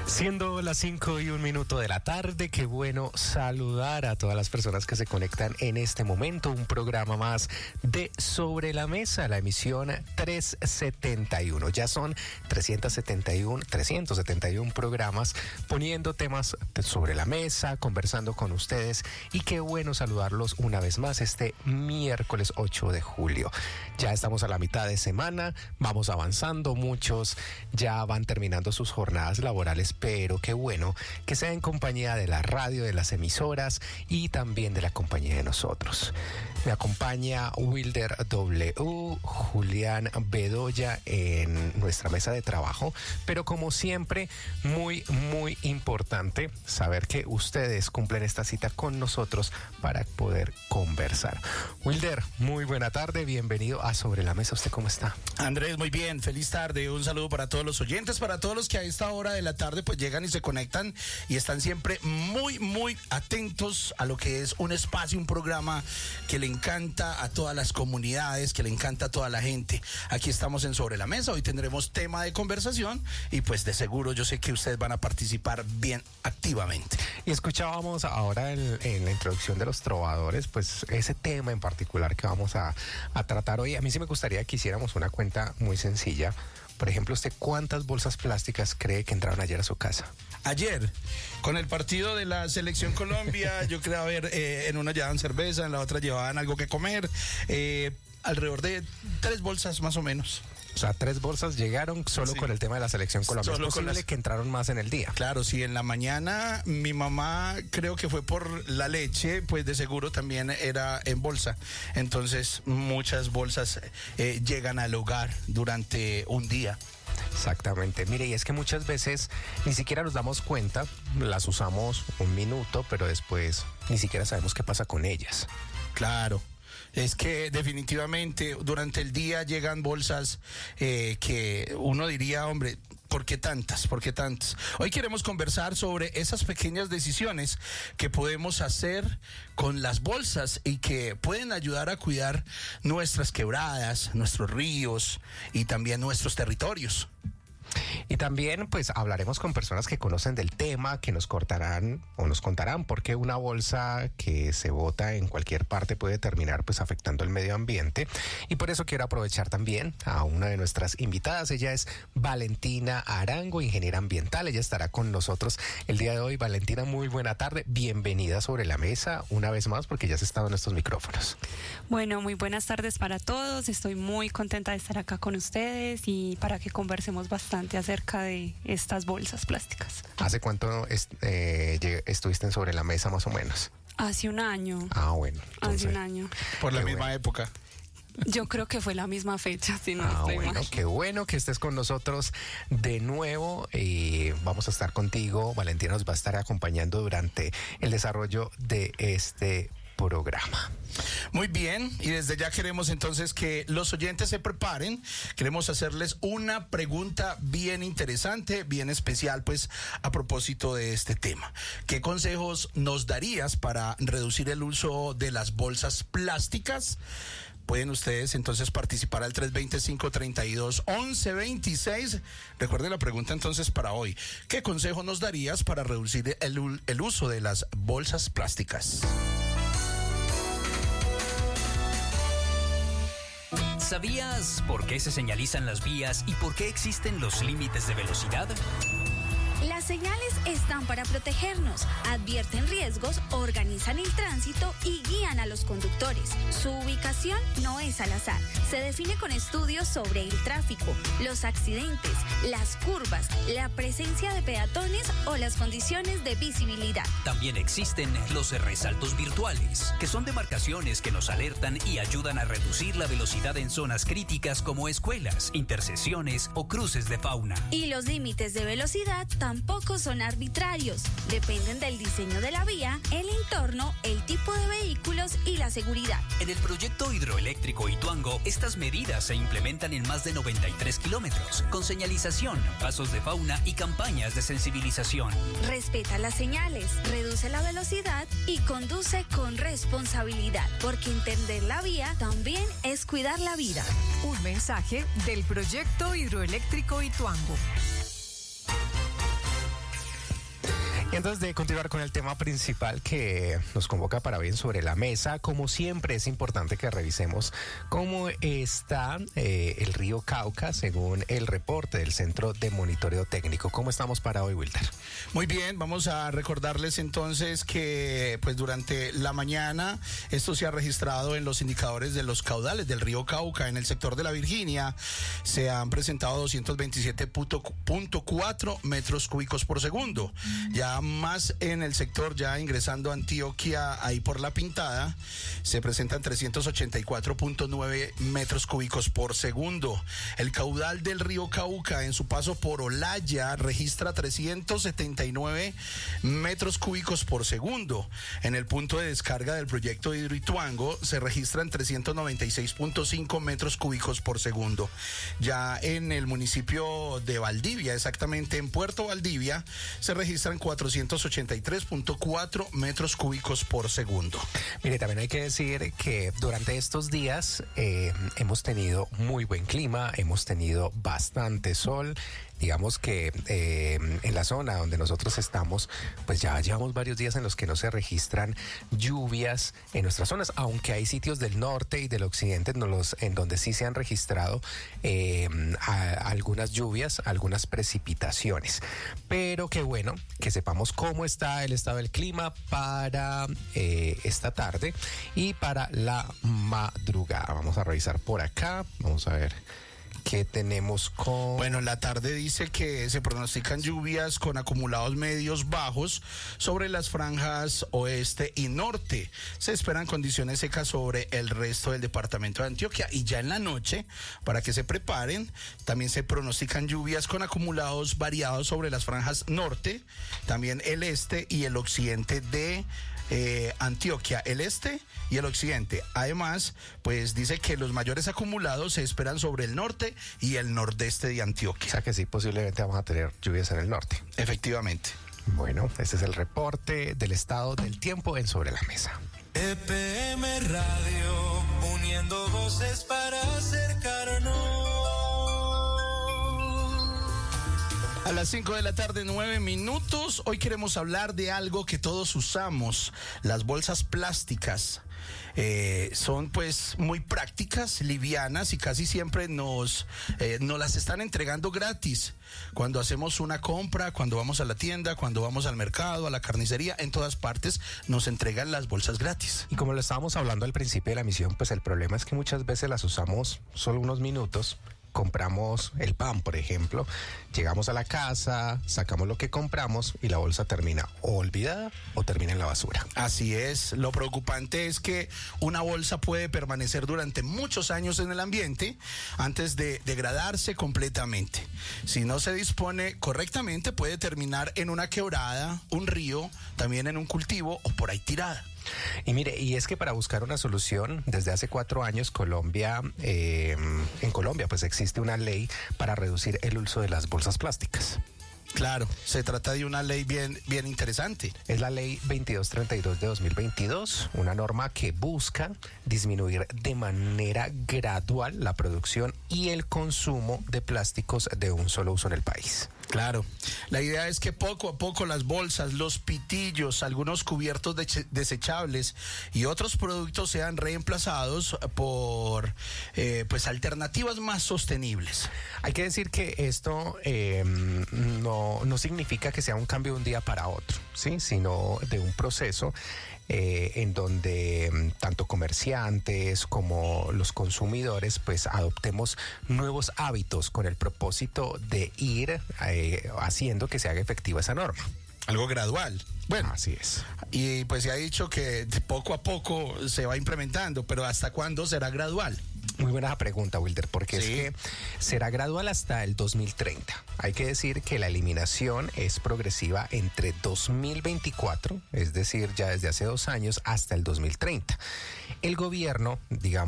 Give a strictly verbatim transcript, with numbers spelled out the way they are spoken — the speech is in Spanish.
Siendo las cinco y un minuto de la tarde, qué bueno saludar a todas las personas que se conectan en este momento. Un programa más de Sobre la Mesa, la emisión trescientos setenta y uno. Ya son trescientos setenta y uno, trescientos setenta y uno programas poniendo temas sobre la mesa, conversando con ustedes. Y qué bueno saludarlos una vez más este miércoles ocho de julio. Ya estamos a la mitad de semana, vamos avanzando. Muchos ya van terminando sus jornadas laborales, pero qué bueno que sea en compañía de la radio, de las emisoras y también de la compañía de nosotros. Me acompaña Wilder W., Julián Bedoya en nuestra mesa de trabajo, pero como siempre, muy, muy importante saber que ustedes cumplen esta cita con nosotros para poder conversar. Wilder, muy buena tarde, bienvenido a Sobre la Mesa. ¿Usted cómo está? Andrés, muy bien, feliz tarde, un saludo para todos los oyentes, para todos los que a esta hora de la tarde pues llegan y se conectan y están siempre muy, muy atentos a lo que es un espacio, un programa que le encanta a todas las comunidades, que le encanta a toda la gente. Aquí estamos en Sobre la Mesa, hoy tendremos tema de conversación y pues de seguro yo sé que ustedes van a participar bien activamente. Y escuchábamos ahora en, en la introducción de los trovadores, pues ese tema en particular que vamos a, a tratar hoy. A mí sí me gustaría que hiciéramos una cuenta muy sencilla. Por ejemplo, ¿usted cuántas bolsas plásticas cree que entraron ayer a su casa? Ayer, con el partido de la Selección Colombia, yo creo, a ver, eh, en una llevaban cerveza, en la otra llevaban algo que comer, eh, alrededor de tres bolsas más o menos. O sea, tres bolsas llegaron solo sí. Con el tema de la Selección Colombia. Solo ¿Es posible las... que entraron más en el día? Claro, sí, en la mañana mi mamá creo que fue por la leche, pues de seguro también era en bolsa. Entonces muchas bolsas eh, llegan al hogar durante un día. Exactamente, mire, y es que muchas veces ni siquiera nos damos cuenta, las usamos un minuto, pero después ni siquiera sabemos qué pasa con ellas. Claro. Es que definitivamente durante el día llegan bolsas eh, que uno diría, hombre, ¿por qué tantas? ¿Por qué tantas? Hoy queremos conversar sobre esas pequeñas decisiones que podemos hacer con las bolsas y que pueden ayudar a cuidar nuestras quebradas, nuestros ríos y también nuestros territorios. Y también pues hablaremos con personas que conocen del tema, que nos cortarán o nos contarán por qué una bolsa que se bota en cualquier parte puede terminar pues afectando el medio ambiente. Y por eso quiero aprovechar también a una de nuestras invitadas. Ella es Valentina Arango, ingeniera ambiental. Ella estará con nosotros el día de hoy. Valentina, muy buena tarde. Bienvenida Sobre la Mesa una vez más porque ya has estado en estos micrófonos. Bueno, muy buenas tardes para todos. Estoy muy contenta de estar acá con ustedes y para que conversemos bastante acerca de estas bolsas plásticas. ¿Hace cuánto est- eh, estuviste en Sobre la Mesa más o menos? Hace un año. Ah, bueno. Entonces, hace un año. Por la Qué misma bueno. época. Yo creo que fue la misma fecha, si no ah, estoy bueno, mal. Qué bueno que estés con nosotros de nuevo y vamos a estar contigo. Valentina nos va a estar acompañando durante el desarrollo de este programa. Muy bien, y desde ya queremos entonces que los oyentes se preparen. Queremos hacerles una pregunta bien interesante, bien especial, pues a propósito de este tema. ¿Qué consejos nos darías para reducir el uso de las bolsas plásticas? Pueden ustedes entonces participar al tres dos cinco, tres dos, once veintiséis. Recuerden la pregunta entonces para hoy. ¿Qué consejo nos darías para reducir el, el uso de las bolsas plásticas? ¿Sabías por qué se señalizan las vías y por qué existen los límites de velocidad? Las señales están para protegernos, advierten riesgos, organizan el tránsito y guían a los conductores. Su ubicación no es al azar. Se define con estudios sobre el tráfico, los accidentes, las curvas, la presencia de peatones o las condiciones de visibilidad. También existen los resaltos virtuales, que son demarcaciones que nos alertan y ayudan a reducir la velocidad en zonas críticas como escuelas, intersecciones o cruces de fauna. Y los límites de velocidad tampoco son arbitrarios. Dependen del diseño de la vía, el entorno, el tipo de vehículos y la seguridad. En el proyecto hidroeléctrico Ituango, estas medidas se implementan en más de noventa y tres kilómetros, con señalización, pasos de fauna y campañas de sensibilización. Respeta las señales, reduce la velocidad y conduce con responsabilidad, porque entender la vía también es cuidar la vida. Un mensaje del proyecto hidroeléctrico Ituango. Antes de continuar con el tema principal que nos convoca para bien sobre la mesa, como siempre es importante que revisemos cómo está eh, el río Cauca según el reporte del Centro de Monitoreo Técnico. ¿Cómo estamos para hoy, Wilder? Muy bien, vamos a recordarles entonces que pues durante la mañana esto se ha registrado en los indicadores de los caudales del río Cauca. En el sector de la Virginia se han presentado doscientos veintisiete punto cuatro metros cúbicos por segundo. Ya más en el sector, ya ingresando a Antioquia, ahí por La Pintada, se presentan trescientos ochenta y cuatro punto nueve metros cúbicos por segundo. El caudal del río Cauca en su paso por Olaya registra trescientos setenta y nueve metros cúbicos por segundo. En el punto de descarga del proyecto de Hidroituango se registran trescientos noventa y seis punto cinco metros cúbicos por segundo. Ya en el municipio de Valdivia, exactamente en Puerto Valdivia, se registran cuatrocientos ochenta y tres punto cuatro metros cúbicos por segundo. Mire, también hay que decir que durante estos días eh, hemos tenido muy buen clima, hemos tenido bastante sol. Digamos que eh, en la zona donde nosotros estamos, pues ya llevamos varios días en los que no se registran lluvias en nuestras zonas, aunque hay sitios del norte y del occidente en, los, en donde sí se han registrado eh, a, algunas lluvias, algunas precipitaciones. Pero qué bueno que sepamos cómo está el estado del clima para eh, esta tarde y para la madrugada. Vamos a revisar por acá, vamos a ver qué tenemos con... Bueno, en la tarde dice que se pronostican lluvias con acumulados medios bajos sobre las franjas oeste y norte. Se esperan condiciones secas sobre el resto del departamento de Antioquia. Y ya en la noche, para que se preparen, también se pronostican lluvias con acumulados variados sobre las franjas norte, también el este y el occidente de Eh, Antioquia, el este y el occidente. Además, pues dice que los mayores acumulados se esperan sobre el norte y el nordeste de Antioquia. O sea que sí, posiblemente vamos a tener lluvias en el norte. Efectivamente. Bueno, este es el reporte del estado del tiempo en Sobre la Mesa. E P M Radio, uniendo voces para acercarnos. A las cinco de la tarde, nueve minutos. Hoy queremos hablar de algo que todos usamos, las bolsas plásticas. Eh, son pues muy prácticas, livianas y casi siempre nos, eh, nos las están entregando gratis. Cuando hacemos una compra, cuando vamos a la tienda, cuando vamos al mercado, a la carnicería, en todas partes nos entregan las bolsas gratis. Y como lo estábamos hablando al principio de la emisión, pues el problema es que muchas veces las usamos solo unos minutos. Compramos el pan, por ejemplo, llegamos a la casa, sacamos lo que compramos y la bolsa termina o olvidada o termina en la basura. Así es, lo preocupante es que una bolsa puede permanecer durante muchos años en el ambiente antes de degradarse completamente. Si no se dispone correctamente, puede terminar en una quebrada, un río, también en un cultivo o por ahí tirada. Y mire, y es que para buscar una solución, desde hace cuatro años Colombia, eh, en Colombia pues existe una ley para reducir el uso de las bolsas plásticas. Claro, se trata de una ley bien, bien interesante. Es la ley veintidós treinta y dos de dos mil veintidós, una norma que busca disminuir de manera gradual la producción y el consumo de plásticos de un solo uso en el país. Claro, la idea es que poco a poco las bolsas, los pitillos, algunos cubiertos de desechables y otros productos sean reemplazados por eh, pues alternativas más sostenibles. Hay que decir que esto eh, no, no significa que sea un cambio de un día para otro, ¿sí? Sino de un proceso Eh, en donde tanto comerciantes como los consumidores pues adoptemos nuevos hábitos con el propósito de ir eh, haciendo que se haga efectiva esa norma. Algo gradual. Bueno, así es. Y pues se ha dicho que poco a poco se va implementando, pero ¿hasta cuándo será gradual? Muy buena pregunta, Wilder, porque sí. es que será gradual hasta el dos mil treinta. Hay que decir que la eliminación es progresiva entre dos mil veinticuatro, es decir, ya desde hace dos años, hasta el dos mil treinta. El gobierno, digamos,